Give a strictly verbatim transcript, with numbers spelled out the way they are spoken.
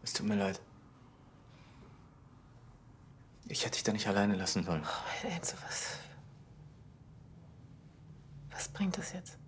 Es tut mir leid. Ich hätte dich da nicht alleine lassen sollen. Oh, Enzo, was... Was bringt das jetzt?